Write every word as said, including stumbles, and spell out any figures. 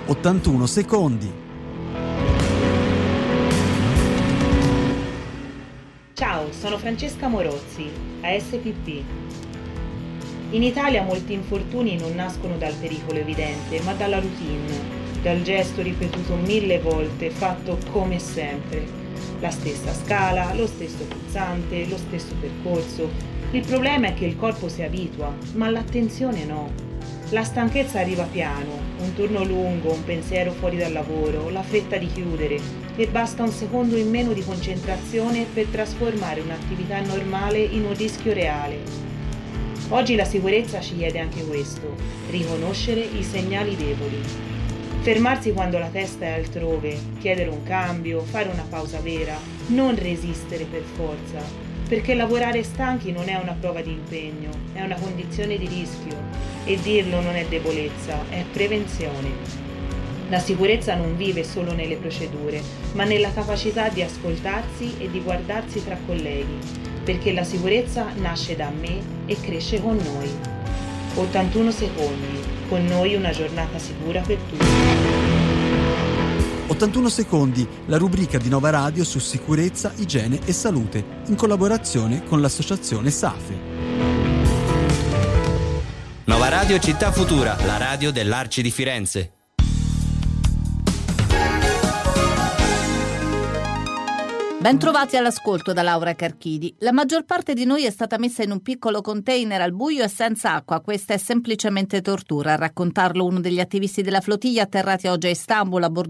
ottantuno secondi. Ciao, sono Francesca Morozzi, A S P P. In Italia molti infortuni non nascono dal pericolo evidente, ma dalla routine, dal gesto ripetuto mille volte, fatto come sempre. La stessa scala, lo stesso pulsante, lo stesso percorso. Il problema è che il corpo si abitua, ma l'attenzione no. La stanchezza arriva piano, un turno lungo, un pensiero fuori dal lavoro, la fretta di chiudere, e basta un secondo in meno di concentrazione per trasformare un'attività normale in un rischio reale. Oggi la sicurezza ci chiede anche questo, riconoscere i segnali deboli. Fermarsi quando la testa è altrove, chiedere un cambio, fare una pausa vera, non resistere per forza, perché lavorare stanchi non è una prova di impegno, è una condizione di rischio, e dirlo non è debolezza, è prevenzione. La sicurezza non vive solo nelle procedure, ma nella capacità di ascoltarsi e di guardarsi tra colleghi, perché la sicurezza nasce da me e cresce con noi. ottantuno secondi, con noi una giornata sicura per tutti. ottantuno secondi, la rubrica di Nova Radio su sicurezza, igiene e salute, in collaborazione con l'associazione SAFE. Nova Radio Città Futura, la radio dell'Arci di Firenze. Bentrovati all'ascolto da Laura Carchidi. La maggior parte di noi è stata messa in un piccolo container al buio e senza acqua. Questa è semplicemente tortura. A raccontarlo uno degli attivisti della flottiglia atterrati oggi a Istanbul a bordo